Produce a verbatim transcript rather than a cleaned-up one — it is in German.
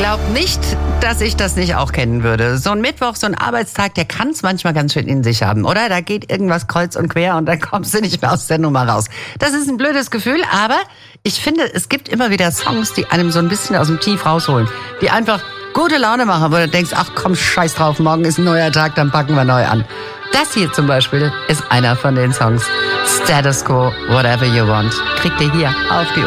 Glaubt nicht, dass ich das nicht auch kennen würde. So ein Mittwoch, so ein Arbeitstag, der kann es manchmal ganz schön in sich haben, oder? Da geht irgendwas kreuz und quer und dann kommst du nicht mehr aus der Nummer raus. Das ist ein blödes Gefühl, aber ich finde, es gibt immer wieder Songs, die einem so ein bisschen aus dem Tief rausholen. Die einfach gute Laune machen, wo du denkst, ach komm, scheiß drauf, morgen ist ein neuer Tag, dann packen wir neu an. Das hier zum Beispiel ist einer von den Songs. Status Quo, Whatever You Want. Kriegt ihr hier auf die